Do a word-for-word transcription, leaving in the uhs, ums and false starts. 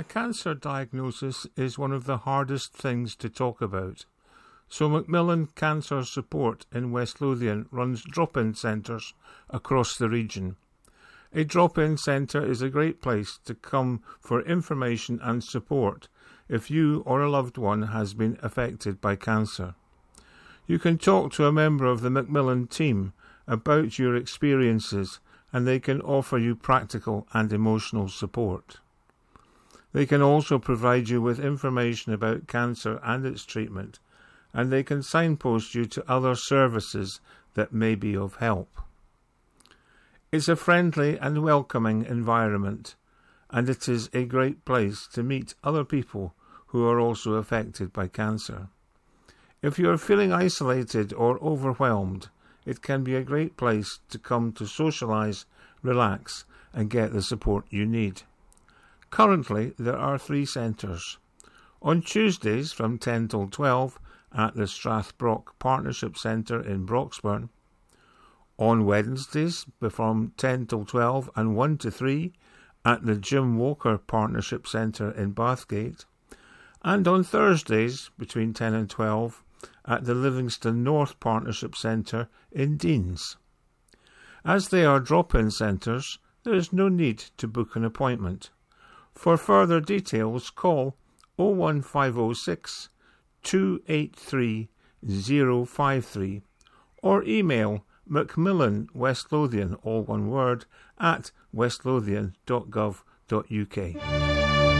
cancer diagnosis is one of the hardest things to talk about. So Macmillan Cancer Support in West Lothian runs drop-in centres across the region. A drop-in centre is a great place to come for information and support if you or a loved one has been affected by cancer. You can talk to a member of the Macmillan team about your experiences, and they can offer you practical and emotional support. They can also provide you with information about cancer and its treatment, and they can signpost you to other services that may be of help. It's a friendly and welcoming environment, and it is a great place to meet other people who are also affected by cancer. If you are feeling isolated or overwhelmed, it can be a great place to come to socialise, relax, and get the support you need. Currently, there are three centres. On Tuesdays from ten till twelve at the Strathbrock Partnership Centre in Broxburn. On Wednesdays from ten till twelve and one to three at the Jim Walker Partnership Centre in Bathgate. And on Thursdays between ten and twelve at the Livingston North Partnership Centre in Deans. As they are drop-in centres, there is no need to book an appointment. For further details, call oh one five oh six, two eight three, oh five three or email Macmillan West Lothian, all one word, at westlothian dot gov dot uk.